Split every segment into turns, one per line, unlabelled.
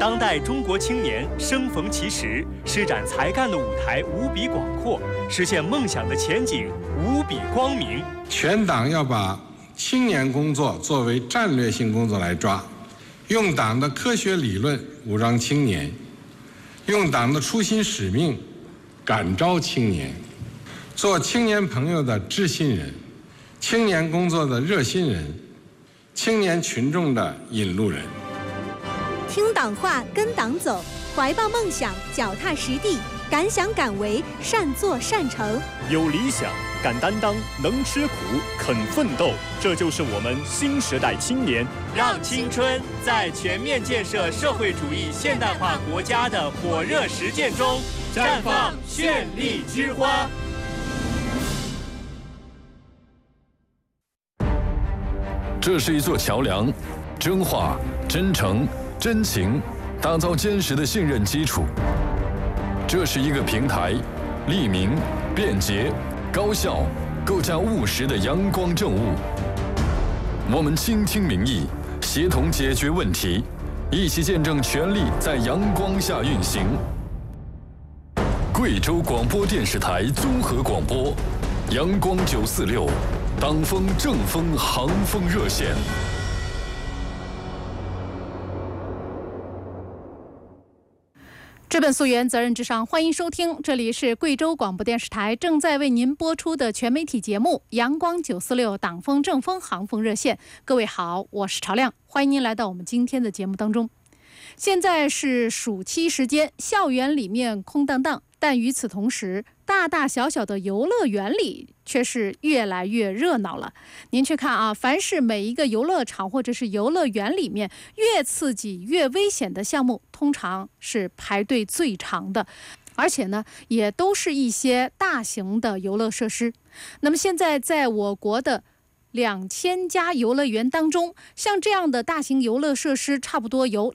当代中国青年生逢其时，施展才干的舞台无比广阔，实现梦想的前景无比光明。
全党要把青年工作作为战略性工作来抓，用党的科学理论武装青年，用党的初心使命感召青年，做青年朋友的知心人，青年工作的热心人，青年群众的引路人。
听党话，跟党走，怀抱梦想，脚踏实地，敢想敢为，善作善成。
有理想，敢担当，能吃苦，肯奋斗，这就是我们新时代青年。让青春在全面建设社会主义现代化国家的火热实践中绽放绚丽之花。
这是一座桥梁，真话、真诚、真情，打造坚实的信任基础。这是一个平台，利民、便捷、高效，构架务实的阳光政务。我们倾听民意，协同解决问题，一起见证权力在阳光下运行。贵州广播电视台综合广播，阳光946，党风政风航风热线。
资本溯源，责任至上，欢迎收听，这里是贵州广播电视台正在为您播出的全媒体节目《阳光946党风政风航风热线》。各位好，我是朝亮，欢迎您来到我们今天的节目当中。现在是暑期时间，校园里面空荡荡，但与此同时，大大小小的游乐园里却是越来越热闹了。您去看啊，凡是每一个游乐场或者是游乐园里面越刺激越危险的项目，通常是排队最长的，而且呢也都是一些大型的游乐设施。那么现在在我国的2000家游乐园当中，像这样的大型游乐设施差不多有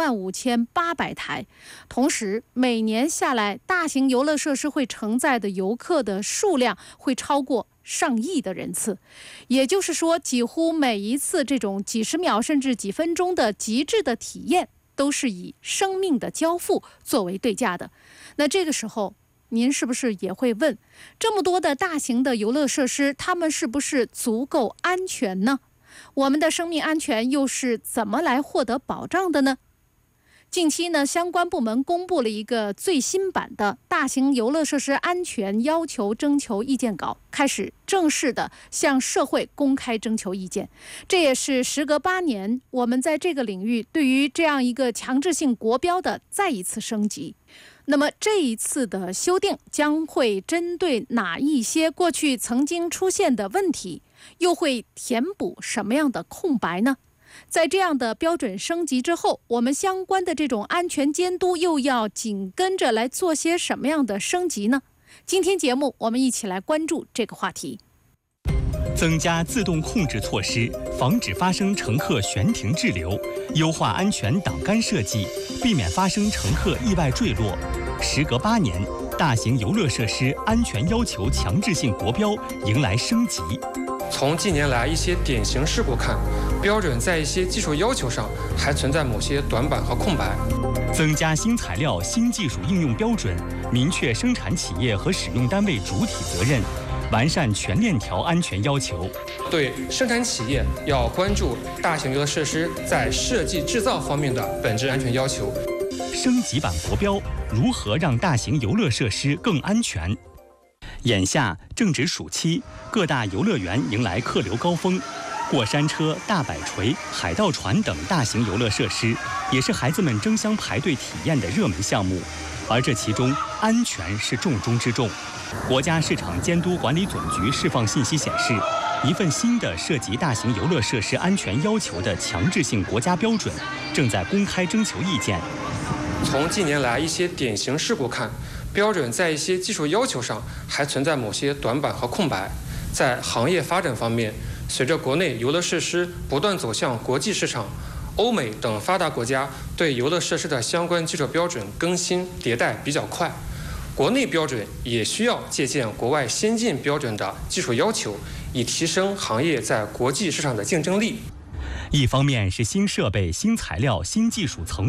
25800台。同时每年下来，大型游乐设施会承载的游客的数量会超过上亿的人次。也就是说，几乎每一次这种几十秒甚至几分钟的极致的体验，都是以生命的交付作为对价的。那这个时候您是不是也会问，这么多的大型的游乐设施，它们是不是足够安全呢？我们的生命安全又是怎么来获得保障的呢？近期呢，相关部门公布了一个最新版的大型游乐设施安全要求征求意见稿，开始正式的向社会公开征求意见。这也是时隔8年，我们在这个领域对于这样一个强制性国标的再一次升级。那么这一次的修订将会针对哪一些过去曾经出现的问题，又会填补什么样的空白呢？在这样的标准升级之后，我们相关的这种安全监督又要紧跟着来做些什么样的升级呢？今天节目我们一起来关注这个话题。
增加自动控制措施，防止发生乘客悬停滞留，优化安全挡杆设计，避免发生乘客意外坠落。时隔8年，大型游乐设施安全要求强制性国标迎来升级。
从近年来一些典型事故看，标准在一些技术要求上还存在某些短板和空白。
增加新材料、新技术应用标准，明确生产企业和使用单位主体责任，完善全链条安全要求。
对生产企业要关注大型游乐设施在设计制造方面的本质安全要求。
升级版国标如何让大型游乐设施更安全？眼下正值暑期，各大游乐园迎来客流高峰，过山车、大摆锤、海盗船等大型游乐设施也是孩子们争相排队体验的热门项目，而这其中安全是重中之重。国家市场监督管理总局释放信息显示，一份新的涉及大型游乐设施安全要求的强制性国家标准正在公开征求意见。
从近年来一些典型事故看，标准在一些技术要求上还存在某些短板和空白。在行业发展方面，随着国内游乐设施不断走向国际市场，欧美等发达国家对游乐设施的相关技术标准更新迭代比较快，国内标准也需要借鉴国外先进标准的技术要求，以提升行业在国际市场的竞争力。
一方面是新设备、新材料、新技术层